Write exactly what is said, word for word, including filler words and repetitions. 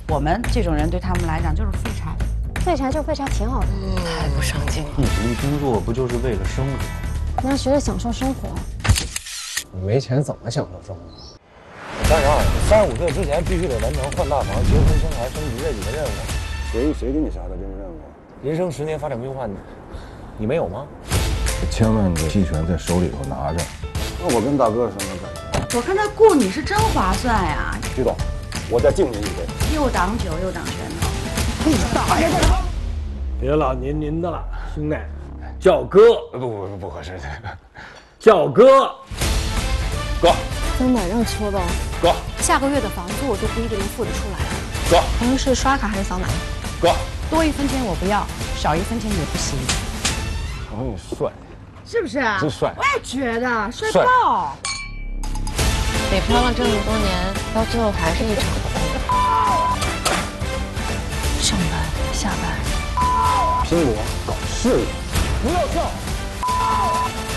我们这种人对他们来讲就是废柴， 废柴就废柴挺好的。 太不上进了。 你努力工作不就是为了生活？ 你要学着享受生活。 你没钱怎么享受生活？ 三十二，三十五岁之前必须得完成换大房、结婚、生孩、升级这几个任务。 谁谁给你下的这个任务？ 人生十年发展规划，你你没有吗？ 千万个期权在手里头拿着。那我跟大哥什么感觉？ 我看他雇你是真划算呀！ 徐总，我再敬您一杯。 又挡酒又挡拳头。 你大爷！ 别老您您的了，兄弟，叫哥。不不不不合适，叫哥。哥。 能买让车吧？ 哥。 下个月的房租我都不一定能付得出来。 哥。 朋友是刷卡还是扫码？ 哥。 多一分钱我不要，少一分钱也不行。 朋友帅， 是不是啊？ 真帅！ 我也觉得帅爆。 北漂了这么多年，到最后还是一场空。上班下班， 拼搏搞事业，不要笑。